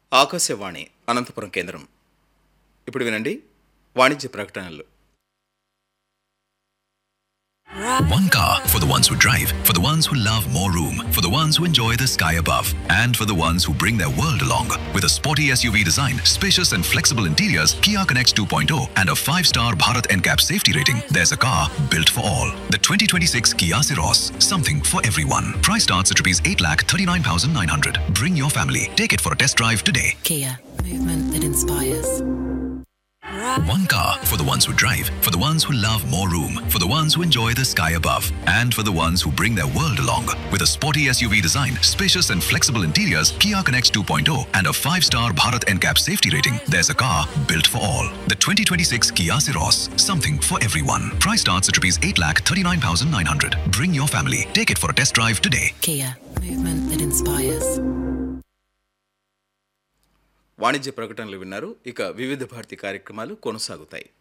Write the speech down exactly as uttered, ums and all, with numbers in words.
ఆకాశవాణి అనంతపురం కేంద్రం. ఇప్పుడు వినండి వాణిజ్య ప్రకటనలు. One car for the ones who drive, for the ones who love more room, for the ones who enjoy the sky above, and for the ones who bring their world along. With a sporty S U V design, spacious and flexible interiors, Kia Connects two point oh, and a five-star Bharat N C A P safety rating, there's a car built for all. The twenty twenty-six Kia Ceros, something for everyone. Price starts at rupees eight lakh thirty-nine thousand nine hundred. Bring your family. Take it for a test drive today. Kia, movement that inspires. One car for the ones who drive, for the ones who love more room, for the ones who enjoy the sky above, and for the ones who bring their world along. With a sporty S U V design, spacious and flexible interiors, Kia Connects two point oh, and a five-star Bharat N C A P safety rating, there's a car built for all. The twenty twenty-six Kia Ceros, something for everyone. Price starts at rupees eight lakh thirty-nine thousand nine hundred. Bring your family. Take it for a test drive today. Kia, movement that inspires. వాణిజ్య ప్రకటనలు విన్నారు. ఇక వివిధ భారతి కార్యక్రమాలు కొనసాగుతాయి.